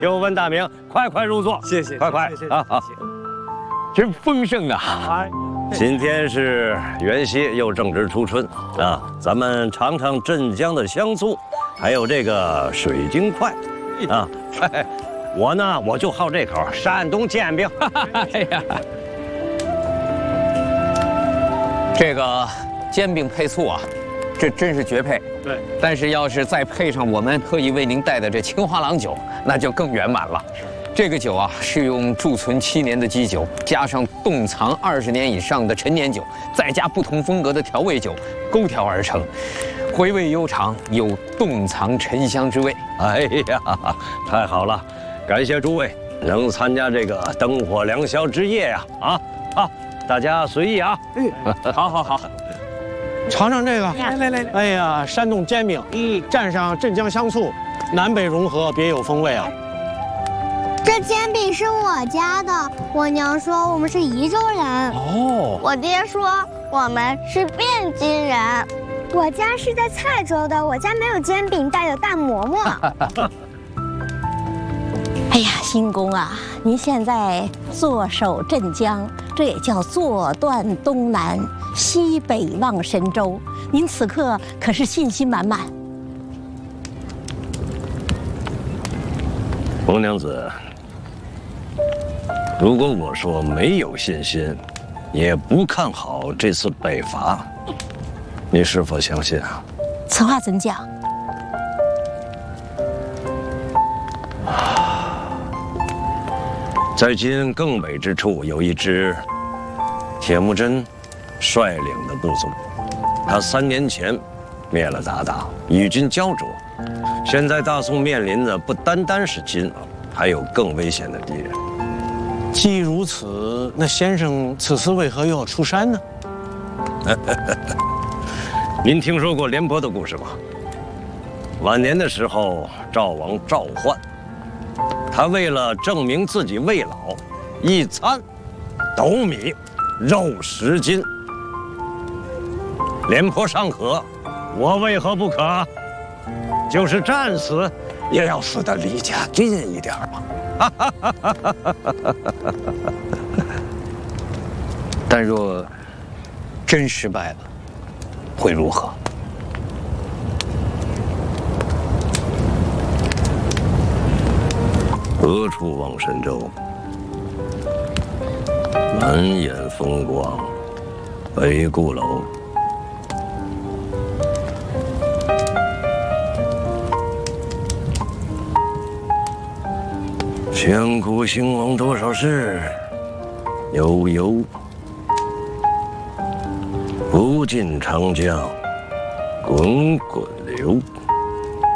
久闻大名，快快入座。 谢谢， 快谢谢啊！ 真丰盛啊！ 哎， 今天是元夕，又正值初春啊，咱们尝尝镇江的香醋，还有这个水晶块啊。我呢，我就好这口山东煎饼。 哎呀，这个煎饼配醋啊，这真是绝配。 对， 但是要是再配上我们特意为您带的这青花郎酒，那就更圆满了。这个酒啊，是用贮存7年的基酒，加上冻藏20年以上的陈年酒，再加不同风格的调味酒，勾调而成，回味悠长，有冻藏沉香之味。 哎呀，太好了！感谢诸位能参加这个灯火良宵之夜呀！大家随意啊！ 好好好，尝尝这个，来！哎呀，山东煎饼，蘸上镇江香醋，南北融合，别有风味啊！ 这煎饼是我家的，我娘说我们是宜州人。 哦， 我爹说我们是汴京人。我家是在蔡州的，我家没有煎饼，但有大馍馍。 哎呀，新公啊，您现在坐守镇江，这也叫坐断东南，西北望神州。您此刻可是信心满满。 红娘子，如果我说没有信心，也不看好这次北伐，你是否相信啊？ 此话怎讲？ 在今更北之处，有一支铁木真率领的部族，他3年前灭了鞑靼，与君胶着。现在大宋面临的不单单是金，还有更危险的敌人。 既如此，那先生此次为何又要出山呢？ 您听说过廉颇的故事吗？晚年的时候，赵王赵奂，他为了证明自己未老，一餐斗米，肉10斤。廉颇尚可，我为何不可？就是战死，也要死得离家近一点嘛。 但若真失败了，会如何？ 何处望神州？满眼风光，北固楼。千古兴亡多少事，悠悠。不尽长江滚滚流。